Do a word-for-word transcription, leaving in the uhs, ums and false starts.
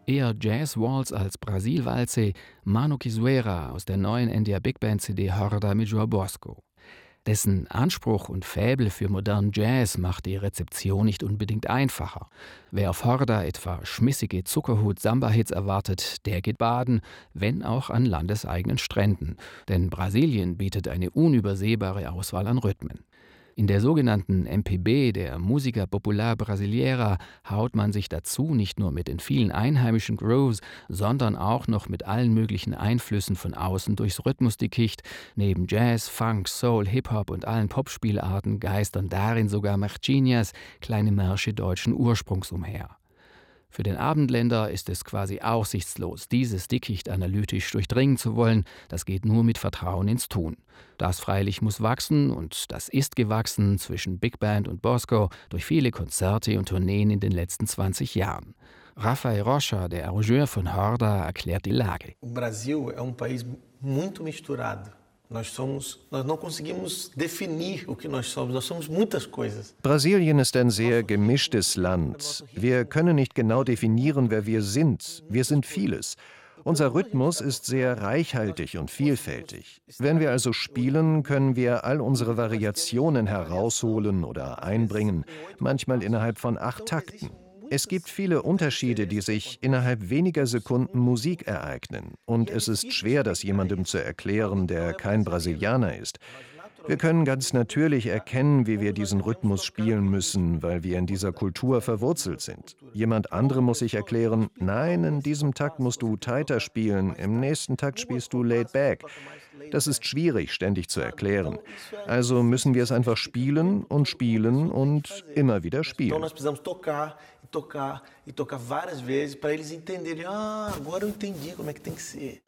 Eher Jazz-Waltz als Brasil-Walze, Mano Kisuera aus der neuen N D R Big Band C D Horda mit João Bosco. Dessen Anspruch und Faible für modernen Jazz macht die Rezeption nicht unbedingt einfacher. Wer auf Horda etwa schmissige Zuckerhut-Samba-Hits erwartet, der geht baden, wenn auch an landeseigenen Stränden. Denn Brasilien bietet eine unübersehbare Auswahl an Rhythmen. In der sogenannten M P B, der Música Popular Brasileira, haut man sich dazu nicht nur mit den vielen einheimischen Grooves, sondern auch noch mit allen möglichen Einflüssen von außen durchs Rhythmusdickicht. Neben Jazz, Funk, Soul, Hip-Hop und allen Popspielarten geistern darin sogar Marchinhas, kleine Märsche deutschen Ursprungs, umher. Für den Abendländer ist es quasi aussichtslos, dieses Dickicht analytisch durchdringen zu wollen. Das geht nur mit Vertrauen ins Tun. Das freilich muss wachsen, und das ist gewachsen zwischen Big Band und Bosco durch viele Konzerte und Tourneen in den letzten zwanzig Jahren. Rafael Rocha, der Arrangeur von Horda, erklärt die Lage. Brasil é um país muito misturado. Nós somos, nós não conseguimos definir o que nós somos. Nós somos muitas coisas. Brasilien ist ein sehr gemischtes Land. Wir können nicht genau definieren, wer wir sind. Wir sind vieles. Unser Rhythmus ist sehr reichhaltig und vielfältig. Wenn wir also spielen, können wir all unsere Variationen herausholen oder einbringen, manchmal innerhalb von acht Takten. Es gibt viele Unterschiede, die sich innerhalb weniger Sekunden Musik ereignen. Und es ist schwer, das jemandem zu erklären, der kein Brasilianer ist. Wir können ganz natürlich erkennen, wie wir diesen Rhythmus spielen müssen, weil wir in dieser Kultur verwurzelt sind. Jemand anderem muss sich erklären, nein, in diesem Takt musst du tighter spielen, im nächsten Takt spielst du laid back. Das ist schwierig, ständig zu erklären. Also müssen wir es einfach spielen und spielen und immer wieder spielen. Então nós precisamos tocar e tocar e tocar várias vezes para eles entenderem, ah, agora eu entendi como é que tem que ser.